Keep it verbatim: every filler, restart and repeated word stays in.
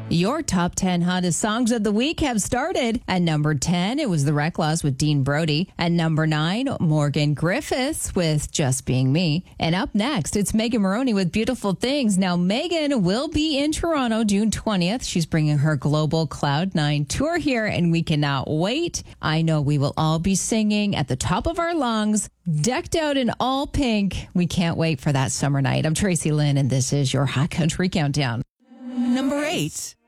Your top ten hottest songs of the week have started. At number ten, it was The Reckless with Dean Brody. At number nine, Morgan Griffiths with Just Being Me. And up next, it's Megan Moroney with Beautiful Things. Now, Megan will be in Toronto June twentieth. She's bringing her global Cloud nine tour here, and we cannot wait. I know we will all be singing at the top of our lungs, decked out in all pink. We can't wait for that summer night. I'm Tracy Lynn, and this is your Hot Country Countdown. Number eight.